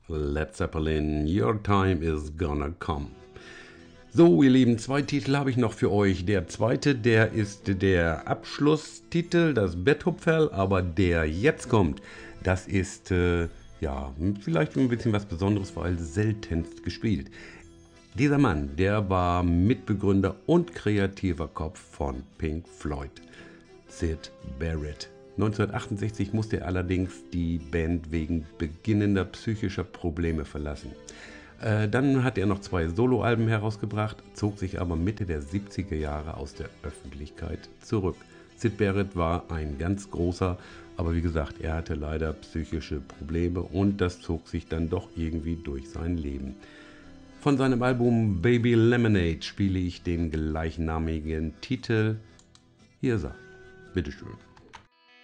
Led Zeppelin, Your Time is Gonna Come. So, ihr Lieben, 2 Titel habe ich noch für euch. Der zweite, der ist der Abschlusstitel, das Betthupferl, aber der jetzt kommt, das ist, vielleicht ein bisschen was Besonderes, weil seltenst gespielt. Dieser Mann, der war Mitbegründer und kreativer Kopf von Pink Floyd, Syd Barrett. 1968 musste er allerdings die Band wegen beginnender psychischer Probleme verlassen. Dann hat er noch 2 Soloalben herausgebracht, zog sich aber Mitte der 70er Jahre aus der Öffentlichkeit zurück. Syd Barrett war ein ganz großer, aber wie gesagt, er hatte leider psychische Probleme und das zog sich dann doch irgendwie durch sein Leben. Von seinem Album Baby Lemonade spiele ich den gleichnamigen Titel. Hier ist er. Bitteschön.